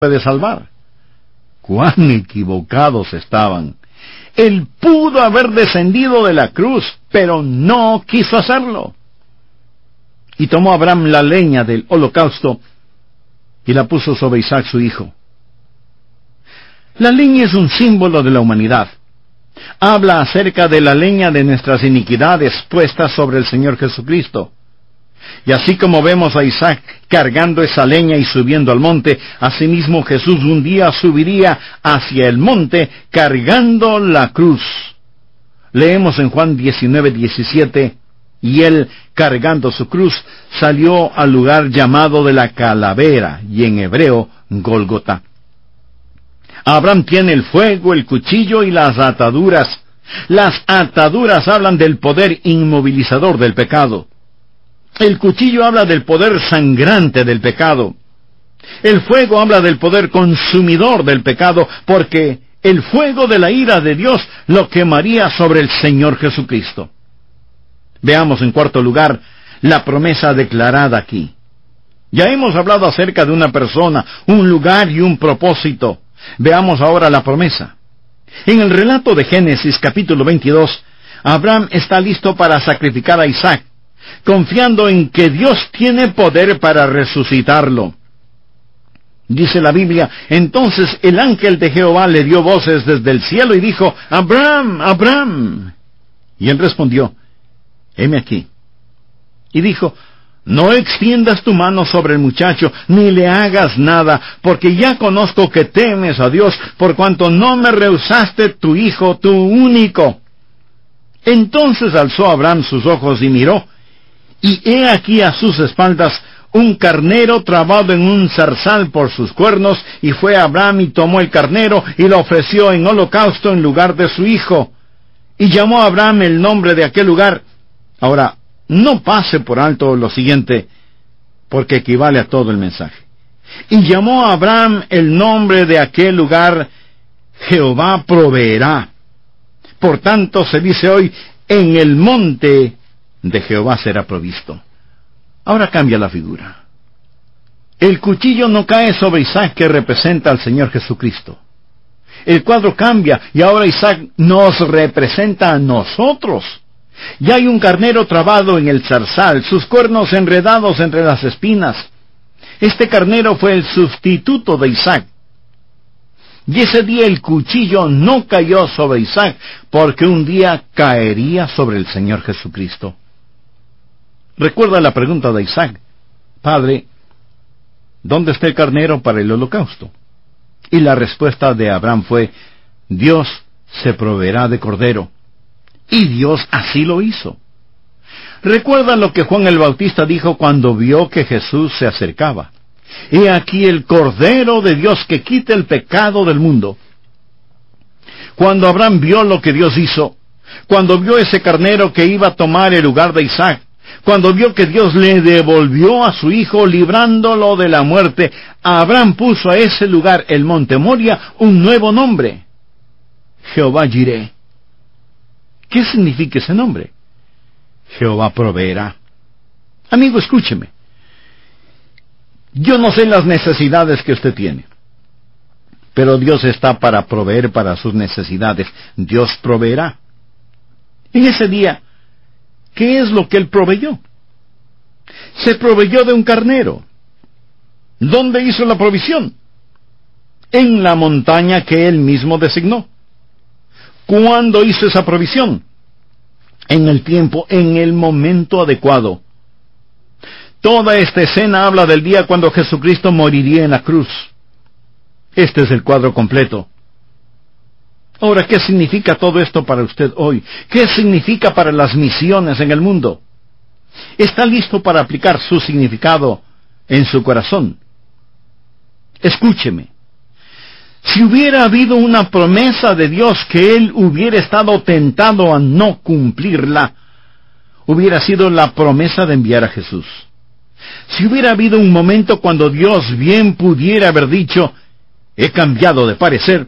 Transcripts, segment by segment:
puede salvar. ¡Cuán equivocados estaban! Él pudo haber descendido de la cruz, pero no quiso hacerlo. Y tomó Abraham la leña del holocausto y la puso sobre Isaac su hijo. La leña es un símbolo de la humanidad. Habla acerca de la leña de nuestras iniquidades puestas sobre el Señor Jesucristo. Y así como vemos a Isaac cargando esa leña y subiendo al monte, asimismo Jesús un día subiría hacia el monte cargando la cruz. Leemos en Juan 19:17, y él, cargando su cruz, salió al lugar llamado de la calavera, y en hebreo, Gólgota. Abraham tiene el fuego, el cuchillo y las ataduras. Las ataduras hablan del poder inmovilizador del pecado. El cuchillo habla del poder sangrante del pecado. El fuego habla del poder consumidor del pecado, porque el fuego de la ira de Dios lo quemaría sobre el Señor Jesucristo. Veamos en cuarto lugar la promesa declarada aquí. Ya hemos hablado acerca de una persona, un lugar y un propósito. Veamos ahora la promesa. En el relato de Génesis capítulo 22, Abraham está listo para sacrificar a Isaac, confiando en que Dios tiene poder para resucitarlo. Dice la Biblia, entonces el ángel de Jehová le dio voces desde el cielo y dijo, Abraham, Abraham. Y él respondió, heme aquí. Y dijo, no extiendas tu mano sobre el muchacho, ni le hagas nada, porque ya conozco que temes a Dios, por cuanto no me rehusaste tu hijo, tu único. Entonces alzó Abraham sus ojos y miró, y he aquí a sus espaldas un carnero trabado en un zarzal por sus cuernos, y fue Abraham y tomó el carnero y lo ofreció en holocausto en lugar de su hijo. Y llamó a Abraham el nombre de aquel lugar. Ahora, no pase por alto lo siguiente, porque equivale a todo el mensaje. Y llamó a Abraham el nombre de aquel lugar, Jehová proveerá. Por tanto se dice hoy, en el monte de Jehová será provisto. Ahora cambia la figura. El cuchillo no cae sobre Isaac, que representa al Señor Jesucristo. El cuadro cambia, y ahora Isaac nos representa a nosotros. Ya hay un carnero trabado en el zarzal, sus cuernos enredados entre las espinas. Este carnero fue el sustituto de Isaac. Y ese día el cuchillo no cayó sobre Isaac, porque un día caería sobre el Señor Jesucristo. Recuerda la pregunta de Isaac, Padre, ¿dónde está el carnero para el holocausto? Y la respuesta de Abraham fue, Dios se proveerá de cordero. Y Dios así lo hizo. Recuerda lo que Juan el Bautista dijo cuando vio que Jesús se acercaba. He aquí el Cordero de Dios que quita el pecado del mundo. Cuando Abraham vio lo que Dios hizo, cuando vio ese carnero que iba a tomar el lugar de Isaac, cuando vio que Dios le devolvió a su hijo librándolo de la muerte, Abraham puso a ese lugar, el monte Moria, un nuevo nombre, Jehová Jireh. ¿Qué significa ese nombre? Jehová proveerá. Amigo, escúcheme. Yo no sé las necesidades que usted tiene, pero Dios está para proveer para sus necesidades. Dios proveerá. En ese día, ¿qué es lo que Él proveyó? Se proveyó de un carnero. ¿Dónde hizo la provisión? En la montaña que Él mismo designó. ¿Cuándo hizo esa provisión? En el tiempo, en el momento adecuado. Toda esta escena habla del día cuando Jesucristo moriría en la cruz. Este es el cuadro completo. Ahora, ¿qué significa todo esto para usted hoy? ¿Qué significa para las misiones en el mundo? ¿Está listo para aplicar su significado en su corazón? Escúcheme. Si hubiera habido una promesa de Dios que Él hubiera estado tentado a no cumplirla, hubiera sido la promesa de enviar a Jesús. Si hubiera habido un momento cuando Dios bien pudiera haber dicho, he cambiado de parecer,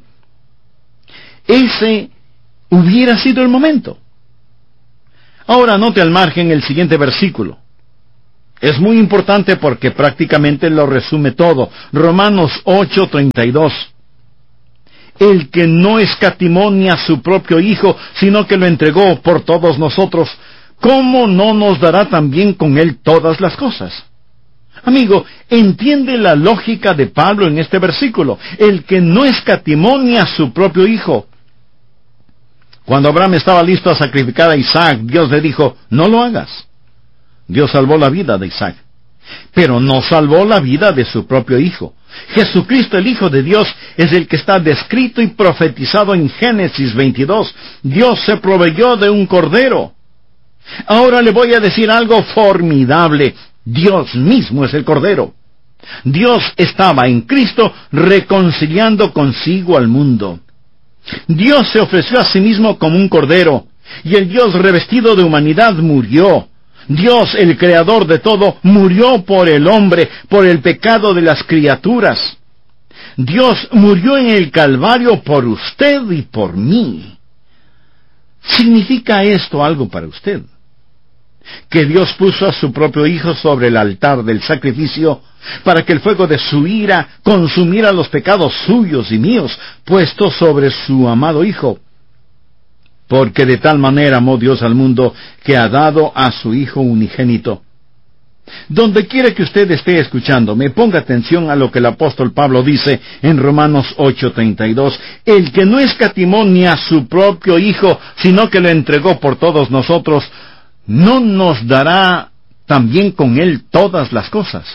ese hubiera sido el momento. Ahora note al margen el siguiente versículo. Es muy importante porque prácticamente lo resume todo. Romanos 8:32. El que no escatimó ni a su propio Hijo, sino que lo entregó por todos nosotros, ¿cómo no nos dará también con él todas las cosas? Amigo, entiende la lógica de Pablo en este versículo. El que no escatimó ni a su propio Hijo. Cuando Abraham estaba listo a sacrificar a Isaac, Dios le dijo, no lo hagas. Dios salvó la vida de Isaac, pero no salvó la vida de su propio Hijo. Jesucristo, el Hijo de Dios, es el que está descrito y profetizado en Génesis 22. Dios se proveyó de un cordero. Ahora le voy a decir algo formidable. Dios mismo es el cordero. Dios estaba en Cristo reconciliando consigo al mundo. Dios se ofreció a sí mismo como un cordero, y el Dios revestido de humanidad murió. Dios, el creador de todo, murió por el hombre, por el pecado de las criaturas. Dios murió en el Calvario por usted y por mí. ¿Significa esto algo para usted? Que Dios puso a su propio Hijo sobre el altar del sacrificio para que el fuego de su ira consumiera los pecados suyos y míos, puestos sobre su amado Hijo. Porque de tal manera amó Dios al mundo, que ha dado a su Hijo unigénito. Donde quiera que usted esté escuchándome, ponga atención a lo que el apóstol Pablo dice en Romanos 8:32. El que no escatimó ni a su propio Hijo, sino que lo entregó por todos nosotros, ¿no nos dará también con él todas las cosas?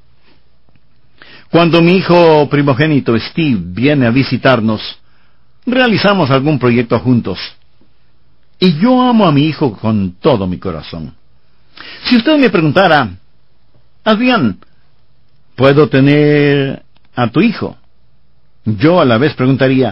Cuando mi hijo primogénito Steve viene a visitarnos, realizamos algún proyecto juntos. Y yo amo a mi hijo con todo mi corazón. Si usted me preguntara, Adrián, ¿puedo tener a tu hijo? Yo a la vez preguntaría,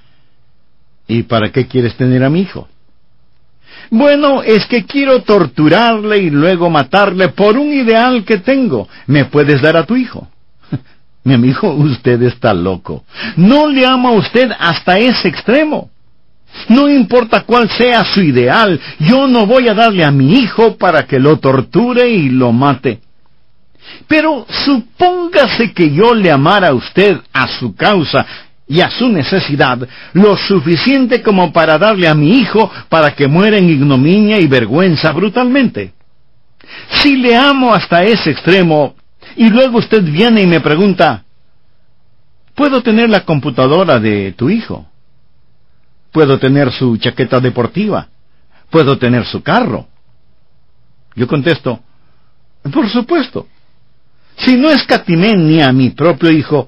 ¿y para qué quieres tener a mi hijo? Bueno, es que quiero torturarle y luego matarle por un ideal que tengo. ¿Me puedes dar a tu hijo? Mi amigo, usted está loco. No le amo a usted hasta ese extremo. No importa cuál sea su ideal, yo no voy a darle a mi hijo para que lo torture y lo mate. Pero supóngase que yo le amara a usted, a su causa y a su necesidad, lo suficiente como para darle a mi hijo para que muera en ignominia y vergüenza brutalmente. Si le amo hasta ese extremo, y luego usted viene y me pregunta, ¿puedo tener la computadora de tu hijo? ¿Puedo tener su chaqueta deportiva? ¿Puedo tener su carro? Yo contesto, por supuesto. Si no escatimé ni a mi propio hijo,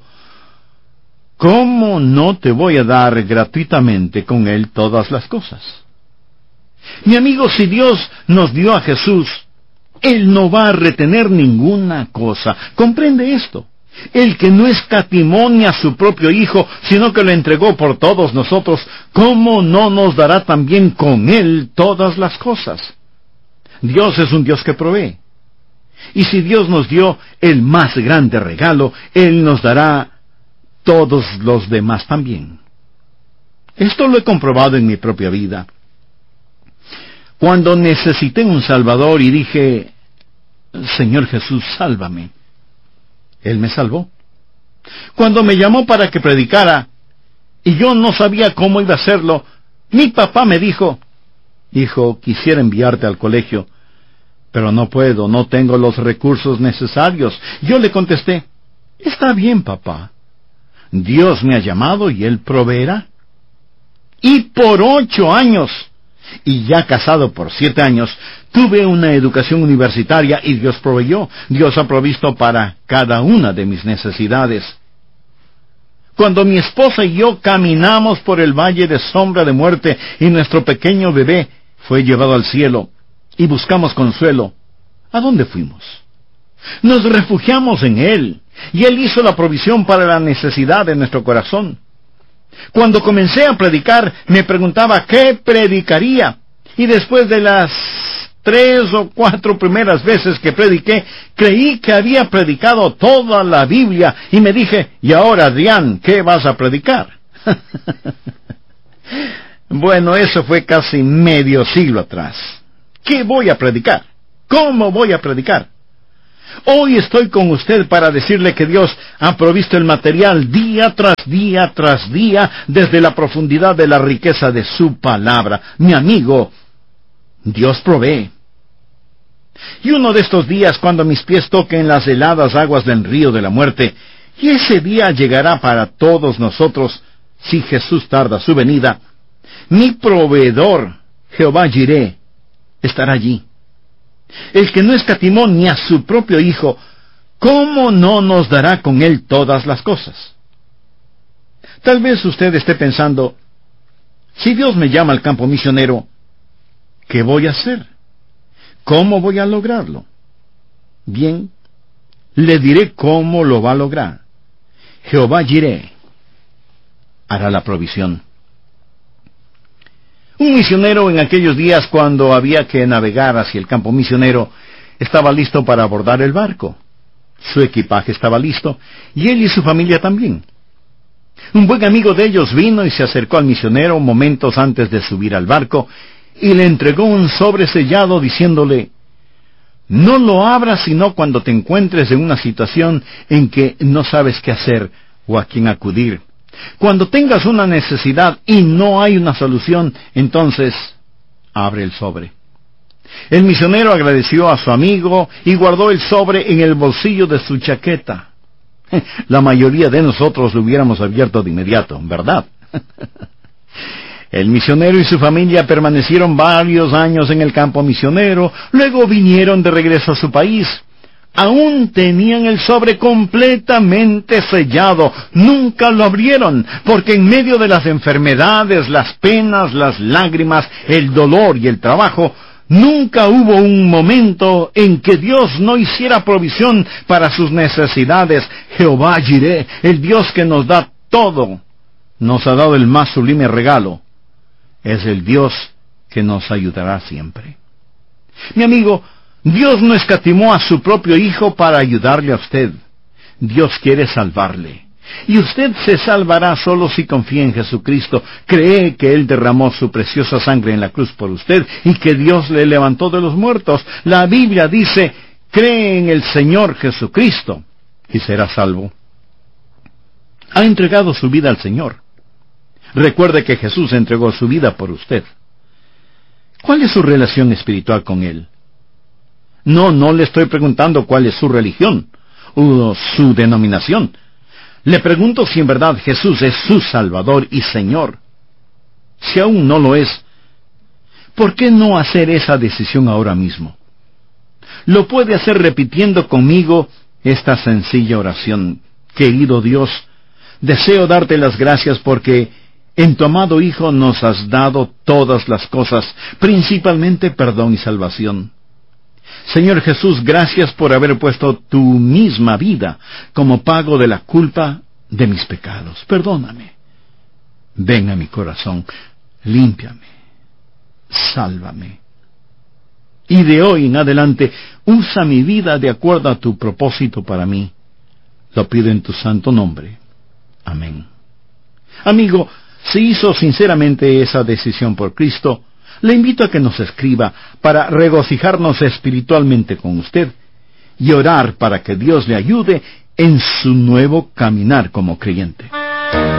¿cómo no te voy a dar gratuitamente con él todas las cosas? Mi amigo, si Dios nos dio a Jesús, Él no va a retener ninguna cosa. ¿Comprende esto? El que no escatimó ni a su propio Hijo, sino que lo entregó por todos nosotros, ¿cómo no nos dará también con él todas las cosas? Dios es un Dios que provee. Y si Dios nos dio el más grande regalo, Él nos dará todos los demás también. Esto lo he comprobado en mi propia vida. Cuando necesité un Salvador y dije, Señor Jesús, sálvame, Él me salvó. Cuando me llamó para que predicara, y yo no sabía cómo iba a hacerlo, mi papá me dijo, hijo, quisiera enviarte al colegio, pero no puedo, no tengo los recursos necesarios. Yo le contesté, está bien, papá, Dios me ha llamado y Él proveerá. Y por 8 años, y ya casado por 7 años, tuve una educación universitaria y Dios proveyó. Dios ha provisto para cada una de mis necesidades. Cuando mi esposa y yo caminamos por el valle de sombra de muerte y nuestro pequeño bebé fue llevado al cielo y buscamos consuelo, ¿a dónde fuimos? Nos refugiamos en Él y Él hizo la provisión para la necesidad de nuestro corazón. Cuando comencé a predicar, me preguntaba qué predicaría. Y después de las 3 o 4 primeras veces que prediqué, creí que había predicado toda la Biblia. Y me dije, ¿y ahora, Adrián, qué vas a predicar? Bueno, eso fue casi medio siglo atrás. ¿Qué voy a predicar? ¿Cómo voy a predicar? Hoy estoy con usted para decirle que Dios ha provisto el material día tras día tras día desde la profundidad de la riqueza de su palabra. Mi amigo, Dios provee. Y uno de estos días, cuando mis pies toquen las heladas aguas del río de la muerte, y ese día llegará para todos nosotros, si Jesús tarda su venida, mi proveedor, Jehová Jireh, estará allí. El que no escatimó ni a su propio Hijo, ¿cómo no nos dará con él todas las cosas? Tal vez usted esté pensando, si Dios me llama al campo misionero, ¿qué voy a hacer? ¿Cómo voy a lograrlo? Bien, le diré cómo lo va a lograr. Jehová Jireh hará la provisión. Un misionero en aquellos días, cuando había que navegar hacia el campo misionero, estaba listo para abordar el barco. Su equipaje estaba listo, y él y su familia también. Un buen amigo de ellos vino y se acercó al misionero momentos antes de subir al barco, y le entregó un sobre sellado diciéndole, no lo abras sino cuando te encuentres en una situación en que no sabes qué hacer o a quién acudir. Cuando tengas una necesidad y no hay una solución, entonces abre el sobre. El misionero agradeció a su amigo y guardó el sobre en el bolsillo de su chaqueta. La mayoría de nosotros lo hubiéramos abierto de inmediato, ¿verdad? El misionero y su familia permanecieron varios años en el campo misionero, luego vinieron de regreso a su país. Aún tenían el sobre completamente sellado, nunca lo abrieron, porque en medio de las enfermedades, las penas, las lágrimas, el dolor y el trabajo, nunca hubo un momento en que Dios no hiciera provisión para sus necesidades. Jehová Jireh, el Dios que nos da todo, nos ha dado el más sublime regalo. Es el Dios que nos ayudará siempre. Mi amigo, Dios no escatimó a su propio Hijo para ayudarle a usted. Dios quiere salvarle. Y usted se salvará solo si confía en Jesucristo, cree que Él derramó su preciosa sangre en la cruz por usted y que Dios le levantó de los muertos. La Biblia dice, cree en el Señor Jesucristo y será salvo. Ha entregado su vida al Señor. Recuerde que Jesús entregó su vida por usted. ¿Cuál es su relación espiritual con Él? No le estoy preguntando cuál es su religión o su denominación. Le pregunto si en verdad Jesús es su Salvador y Señor. Si aún no lo es, ¿por qué no hacer esa decisión ahora mismo? Lo puede hacer repitiendo conmigo esta sencilla oración. Querido Dios, deseo darte las gracias porque en tu amado Hijo nos has dado todas las cosas, principalmente perdón y salvación. Señor Jesús, gracias por haber puesto tu misma vida como pago de la culpa de mis pecados. Perdóname. Ven a mi corazón, límpiame, sálvame. Y de hoy en adelante, usa mi vida de acuerdo a tu propósito para mí. Lo pido en tu santo nombre. Amén. Amigo, si hizo sinceramente esa decisión por Cristo, le invito a que nos escriba para regocijarnos espiritualmente con usted y orar para que Dios le ayude en su nuevo caminar como creyente.